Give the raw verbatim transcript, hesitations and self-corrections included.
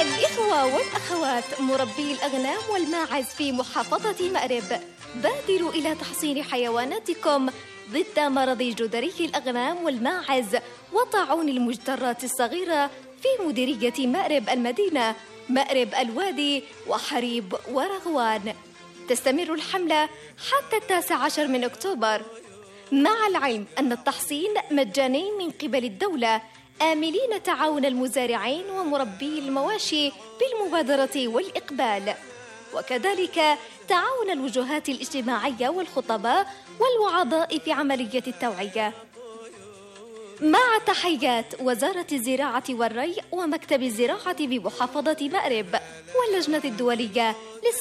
الإخوة والأخوات مربي الأغنام والماعز في محافظة مأرب، بادروا إلى تحصين حيواناتكم ضد مرض جدري الأغنام والماعز وطاعون المجترات الصغيرة في مديرية مأرب المدينة، مأرب الوادي وحريب ورغوان. تستمر الحملة حتى التاسع عشر من أكتوبر، مع العلم أن التحصين مجاني من قبل الدولة، آملين تعاون المزارعين ومربي المواشي بالمبادرة والإقبال، وكذلك تعاون الوجهات الاجتماعية والخطباء والوعظاء في عملية التوعية. مع تحيات وزارة الزراعة والري ومكتب الزراعة بمحافظة مأرب واللجنة الدولية